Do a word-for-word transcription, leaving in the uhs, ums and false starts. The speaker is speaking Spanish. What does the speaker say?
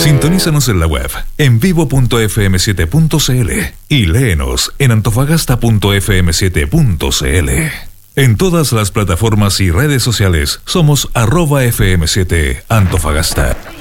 Sintonízanos en la web en vivo punto efe eme siete punto ce ele y léenos en antofagasta punto efe eme siete punto ce ele. En todas las plataformas y redes sociales somos arroba efe eme siete Antofagasta.